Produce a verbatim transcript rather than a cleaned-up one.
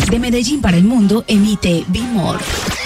De Medellín para el mundo, emite Be More.